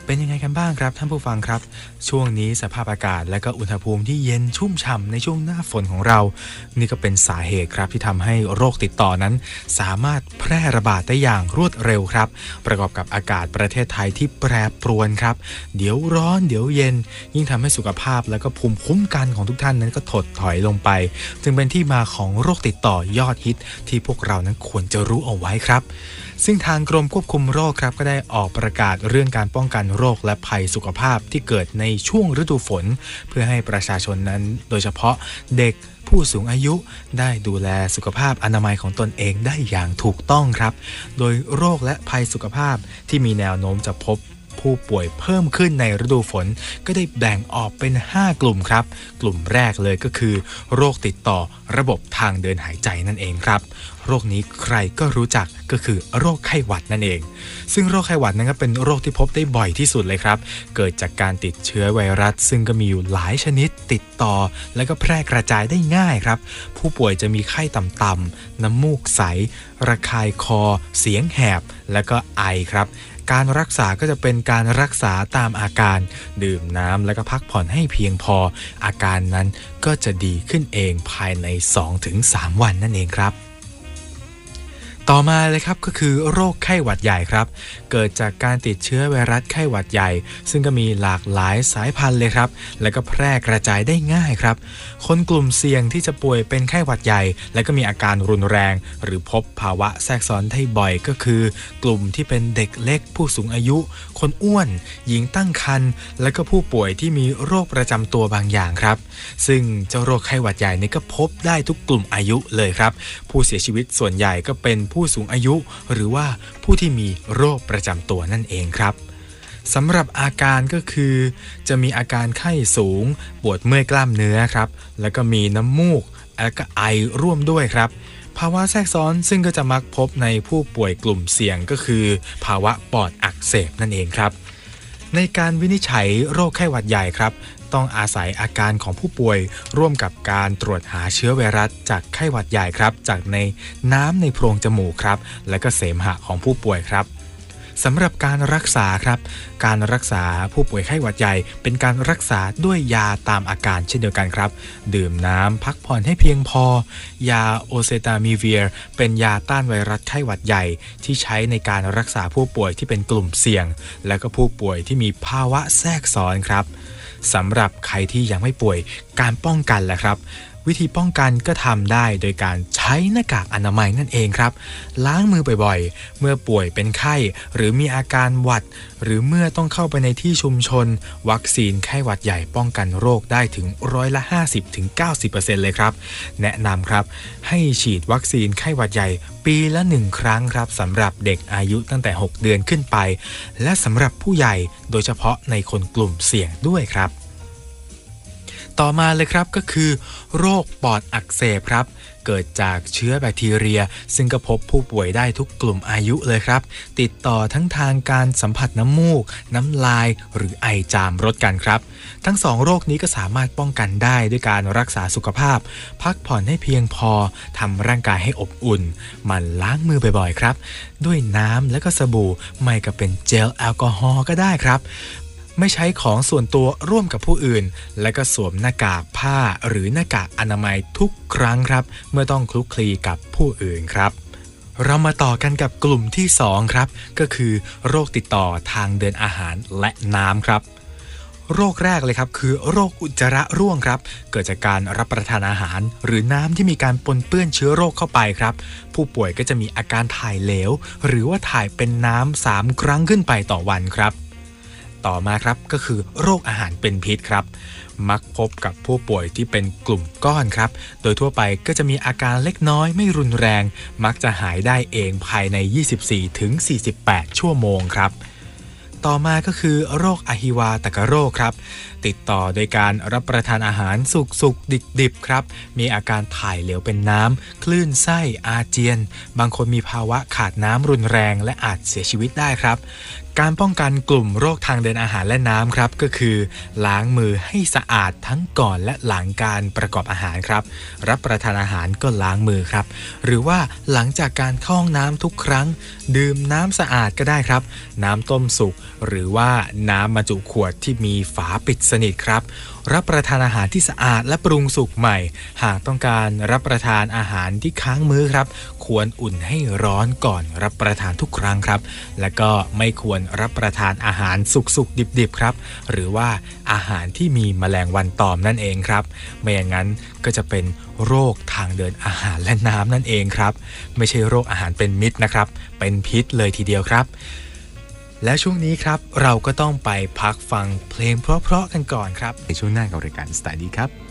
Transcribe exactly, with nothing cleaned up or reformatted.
เป็นยังไงกันบ้างครับท่านผู้ฟังครับช่วงนี้สภาพอากาศและก็อุณหภูมิที่เย็นชุ่มฉ่ำในช่วงหน้าฝนของเรานี่ก็เป็นสาเหตุครับที่ทำให้โรคติดต่อนั้นสามารถแพร่ระบาดได้อย่างรวดเร็วครับประกอบกับอากาศประเทศไทยที่แปรปรวนครับเดี๋ยวร้อนเดี๋ยวเย็นยิ่งทำให้สุขภาพและก็ภูมิคุ้มกันของทุกท่านนั้นก็ถดถอยลงไปจึงเป็นที่มาของโรคติดต่อยอดฮิตที่พวกเรานั้นควรจะรู้เอาไว้ครับซึ่งทางกรมควบคุมโรคครับก็ได้ออกประกาศเรื่องการป้องกันโรคและภัยสุขภาพที่เกิดในช่วงฤดูฝนเพื่อให้ประชาชนนั้นโดยเฉพาะเด็กผู้สูงอายุได้ดูแลสุขภาพอนามัยของตนเองได้อย่างถูกต้องครับโดยโรคและภัยสุขภาพที่มีแนวโน้มจะพบผู้ป่วยเพิ่มขึ้นในฤดูฝนก็ได้แบ่งออกเป็นห้ากลุ่มครับกลุ่มแรกเลยก็คือโรคติดต่อระบบทางเดินหายใจนั่นเองครับโรคนี้ใครก็รู้จักก็คือโรคไข้หวัดนั่นเองซึ่งโรคไข้หวัดนั้นก็เป็นโรคที่พบได้บ่อยที่สุดเลยครับเกิดจากการติดเชื้อไวรัสซึ่งก็มีอยู่หลายชนิดติดต่อและก็แพร่กระจายได้ง่ายครับผู้ป่วยจะมีไข้ต่ำๆน้ำมูกใสระคายคอเสียงแหบและก็ไอครับการรักษาก็จะเป็นการรักษาตามอาการดื่มน้ำและก็พักผ่อนให้เพียงพออาการนั้นก็จะดีขึ้นเองภายใน สองถึงสาม วันนั่นเองครับต่อมาเลยครับก็คือโรคไข้หวัดใหญ่ครับเกิดจากการติดเชื้อไวรัสไข้หวัดใหญ่ซึ่งก็มีหลากหลายสายพันธุ์เลยครับและก็แพร่กระจายได้ง่ายครับคนกลุ่มเสี่ยงที่จะป่วยเป็นไข้หวัดใหญ่และก็มีอาการรุนแรงหรือพบภาวะแทรกซ้อนได้บ่อยก็คือกลุ่มที่เป็นเด็กเล็กผู้สูงอายุคนอ้วนหญิงตั้งครรภ์และก็ผู้ป่วยที่มีโรคประจำตัวบางอย่างครับซึ่งเจ้าโรคไข้หวัดใหญ่นี่ก็พบได้ทุกกลุ่มอายุเลยครับผู้เสียชีวิตส่วนใหญ่ก็เป็นผู้สูงอายุหรือว่าผู้ที่มีโรคประจำตัวนั่นเองครับสำหรับอาการก็คือจะมีอาการไข้สูงปวดเมื่อยกล้ามเนื้อครับแล้วก็มีน้ำมูกและก็ไอร่วมด้วยครับภาวะแทรกซ้อนซึ่งก็จะมักพบในผู้ป่วยกลุ่มเสี่ยงก็คือภาวะปอดอักเสบนั่นเองครับในการวินิจฉัยโรคไข้หวัดใหญ่ครับต้องอาศัยอาการของผู้ป่วยร่วมกับการตรวจหาเชื้อไวรัสจากไข้หวัดใหญ่ครับจากในน้ำในโพรงจมูกครับและก็เสมหะของผู้ป่วยครับสำหรับการรักษาครับการรักษาผู้ป่วยไข้หวัดใหญ่เป็นการรักษาด้วยยาตามอาการเช่นเดียวกันครับดื่มน้ำพักผ่อนให้เพียงพอยาโอเซตามีเวียร์เป็นยาต้านไวรัสไข้หวัดใหญ่ที่ใช้ในการรักษาผู้ป่วยที่เป็นกลุ่มเสี่ยงและก็ผู้ป่วยที่มีภาวะแทรกซ้อนครับสำหรับใครที่ยังไม่ป่วยการป้องกันแหละครับวิธีป้องกันก็ทำได้โดยการใช้หน้ากากอนามัยนั่นเองครับล้างมือบ่อยๆเมื่อป่วยเป็นไข้หรือมีอาการหวัดหรือเมื่อต้องเข้าไปในที่ชุมชนวัคซีนไข้หวัดใหญ่ป้องกันโรคได้ถึงร้อยละ ห้าสิบถึงเก้าสิบเปอร์เซ็นต์ เลยครับแนะนำครับให้ฉีดวัคซีนไข้หวัดใหญ่ปีละหนึ่งครั้งครับสำหรับเด็กอายุตั้งแต่หกเดือนขึ้นไปและสำหรับผู้ใหญ่โดยเฉพาะในคนกลุ่มเสี่ยงด้วยครับต่อมาเลยครับก็คือโรคปอดอักเสบครับเกิดจากเชื้อแบคทีเรียซึ่งก็พบผู้ป่วยได้ทุกกลุ่มอายุเลยครับติดต่อทั้งทางการสัมผัสน้ำมูกน้ำลายหรือไอจามรดกันครับทั้งสองโรคนี้ก็สามารถป้องกันได้ด้วยการรักษาสุขภาพพักผ่อนให้เพียงพอทำร่างกายให้อบอุ่นหมั่นล้างมือบ่อยๆครับด้วยน้ำและก็สบู่ไม่ก็เป็นเจลแอลกอฮอล์ก็ได้ครับไม่ใช้ของส่วนตัวร่วมกับผู้อื่นและก็สวมหน้ากากผ้าหรือหน้ากากอนามัยทุกครั้งครับเมื่อต้องคลุกคลีกับผู้อื่นครับเรามาต่อกันกับกลุ่มที่สองครับก็คือโรคติดต่อทางเดินอาหารและน้ำครับโรคแรกเลยครับคือโรคอุจจาระร่วงครับเกิดจากการรับประทานอาหารหรือน้ำที่มีการปนเปื้อนเชื้อโรคเข้าไปครับผู้ป่วยก็จะมีอาการถ่ายเหลวหรือว่าถ่ายเป็นน้ำสามครั้งขึ้นไปต่อวันครับต่อมาครับก็คือโรคอาหารเป็นพิษครับมักพบกับผู้ป่วยที่เป็นกลุ่มก้อนครับโดยทั่วไปก็จะมีอาการเล็กน้อยไม่รุนแรงมักจะหายได้เองภายใน ยี่สิบสี่ถึงสี่สิบแปด ชั่วโมงครับต่อมาก็คือโรคอหิวาตกโรคครับติดต่อโดยการรับประทานอาหารสุกๆดิบๆครับมีอาการถ่ายเหลวเป็นน้ำคลื่นไส้อาเจียนบางคนมีภาวะขาดน้ำรุนแรงและอาจเสียชีวิตได้ครับการป้องกันกลุ่มโรคทางเดินอาหารและน้ำครับก็คือล้างมือให้สะอาดทั้งก่อนและหลังการประกอบอาหารครับรับประทานอาหารก็ล้างมือครับหรือว่าหลังจากการเข้าห้องน้ำทุกครั้งดื่มน้ำสะอาดก็ได้ครับน้ำต้มสุกหรือว่าน้ำบรรจุขวดที่มีฝาปิดสนิทครับรับประทานอาหารที่สะอาดและปรุงสุกใหม่หากต้องการรับประทานอาหารที่ค้างมื้อครับควรอุ่นให้ร้อนก่อนรับประทานทุกครั้งครับและก็ไม่ควรรับประทานอาหารสุกๆดิบๆครับหรือว่าอาหารที่มีแมลงวันตอมนั่นเองครับไม่อย่างนั้นก็จะเป็นโรคทางเดินอาหารและน้ำนั่นเองครับไม่ใช่โรคอาหารเป็นมิตรนะครับเป็นพิษเลยทีเดียวครับและช่วงนี้ครับเราก็ต้องไปพักฟังเพลงเพราะๆกันก่อนครับในช่วงหน้ากับรายการสไตล์ดีครับ